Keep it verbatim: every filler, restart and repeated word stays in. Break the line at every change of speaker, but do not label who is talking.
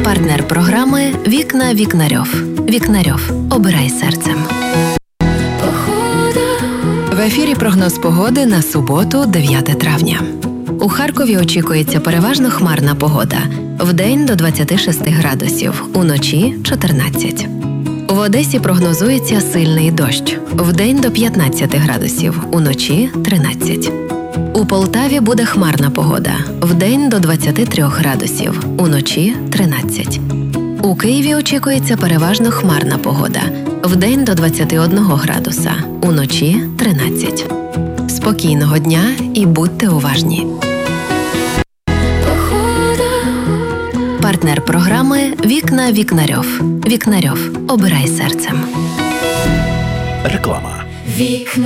Партнер програми «Вікна Вікнарьов». Вікнарьов. Обирай серцем. В ефірі прогноз погоди на суботу, дев'яте травня. У Харкові очікується переважно хмарна погода. Вдень до двадцяти шести градусів, уночі – чотирнадцять. В Одесі прогнозується сильний дощ. Вдень до п'ятнадцяти градусів, уночі – тринадцять. У Полтаві буде хмарна погода. Вдень до двадцяти трьох градусів, уночі – тринадцять. У Києві очікується переважно хмарна погода. Вдень до двадцяти одного градуса, уночі – тринадцять. Спокійного дня і будьте уважні. Партнер програми «Вікна Вікнарьов». Вікнарьов. Обирай серцем.
Реклама.
Вікна